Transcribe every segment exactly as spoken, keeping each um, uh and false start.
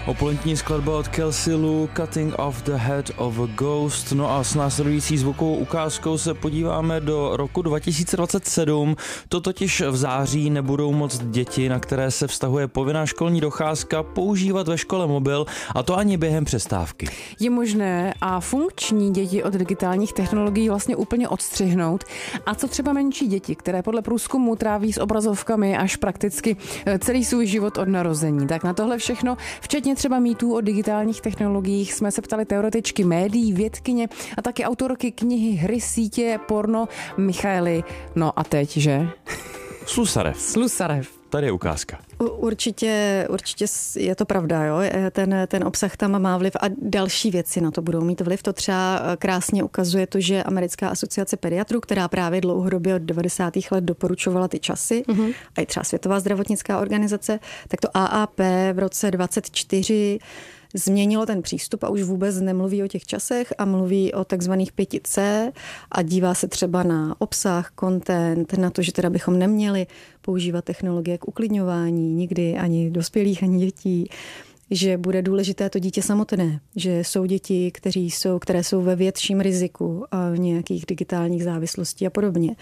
Opulentní skladba od Kelsey Lu, Cutting Off the Head of a Ghost. No a s následující zvukovou ukázkou se podíváme do roku dva tisíce dvacet sedm. To totiž v září nebudou moct děti, na které se vztahuje povinná školní docházka, používat ve škole mobil, a to ani během přestávky. Je možné a funkční děti od digitálních technologií vlastně úplně odstřihnout. A co třeba menší děti, které podle průzkumu tráví s obrazovkami až prakticky celý svůj život od narození. Tak na tohle všechno, včetně třeba mýtů o digitálních technologiích, jsme se ptali teoretičky médií, vědkyně a taky autorky knihy Hry, sítě, porno Michaely. No a teď, že? Slusarev. Slusarev. Tady je ukázka. Určitě, určitě je to pravda, jo? Ten, ten obsah tam má vliv a další věci na to budou mít vliv. To třeba krásně ukazuje to, že Americká asociace pediatrů, která právě dlouhodobě od devadesátých let doporučovala ty časy, mm-hmm. a i třeba Světová zdravotnická organizace, tak to A A P v roce dvacet čtyři změnilo ten přístup a už vůbec nemluví o těch časech a mluví o takzvaných pěti C a dívá se třeba na obsah, content, na to, že teda bychom neměli používat technologie k uklidňování nikdy ani dospělých, ani dětí, že bude důležité to dítě samotné, že jsou děti, kteří jsou, které jsou ve větším riziku nějakých digitálních závislostí a podobně.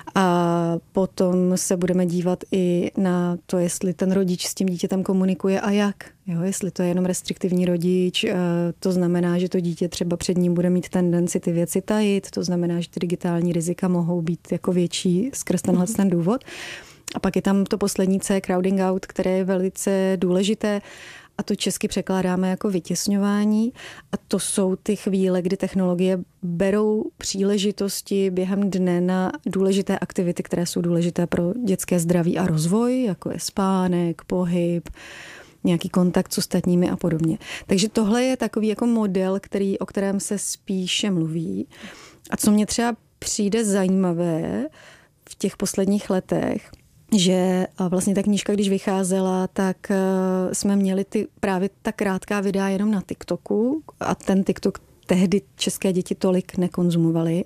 A potom se budeme dívat i na to, jestli ten rodič s tím dítětem komunikuje a jak. Jo, jestli to je jenom restriktivní rodič, to znamená, že to dítě třeba před ním bude mít tendenci ty věci tajit, to znamená, že ty digitální rizika mohou být jako větší skrz tenhle ten důvod. A pak je tam to poslední C, crowding out, které je velice důležité, a to česky překládáme jako vytěsňování. A to jsou ty chvíle, kdy technologie berou příležitosti během dne na důležité aktivity, které jsou důležité pro dětské zdraví a rozvoj, jako je spánek, pohyb, nějaký kontakt s ostatními a podobně. Takže tohle je takový jako model, který, o kterém se spíše mluví. A co mě třeba přijde zajímavé v těch posledních letech, že vlastně ta knížka, když vycházela, tak jsme měli ty, právě ta krátká videa jenom na TikToku a ten TikTok tehdy české děti tolik nekonzumovaly.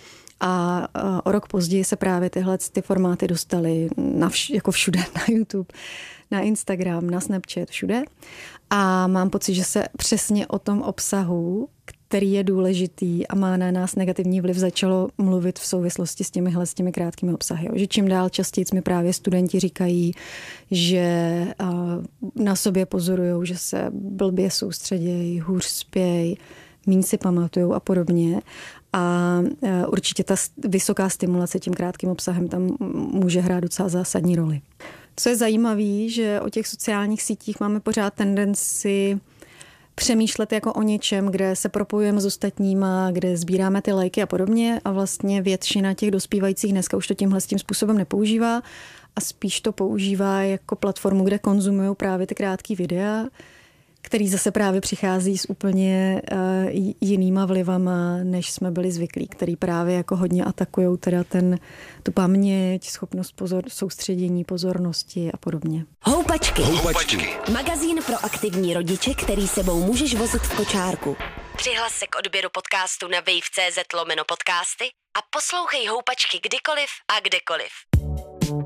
A o rok později se právě tyhle ty formáty dostaly na vš- jako všude, na YouTube, na Instagram, na Snapchat, všude. A mám pocit, že se přesně o tom obsahu, který je důležitý a má na nás negativní vliv, začalo mluvit v souvislosti s těmihle, s těmi krátkými obsahy. Že čím dál častěji mi právě studenti říkají, že na sobě pozorujou, že se blbě soustředějí, hůř spějí, míň si pamatujou a podobně. A určitě ta vysoká stimulace tím krátkým obsahem tam může hrát docela zásadní roli. Co je zajímavé, že o těch sociálních sítích máme pořád tendenci přemýšlet jako o něčem, kde se propojujeme s ostatníma, kde sbíráme ty lajky a podobně, a vlastně většina těch dospívajících dneska už to tímhle s tím způsobem nepoužívá a spíš to používá jako platformu, kde konzumují právě ty krátké videa, který zase právě přichází s úplně uh, jinýma vlivama, než jsme byli zvyklí, který právě jako hodně atakujou teda ten, tu paměť, schopnost pozor, soustředění, pozornosti a podobně. Houpačky. Houpačky. Magazín pro aktivní rodiče, který sebou můžeš vozit v kočárku. Přihlas se k odběru podcastu na wave tečka cz lomeno podcasty a poslouchej Houpačky kdykoliv a kdekoliv.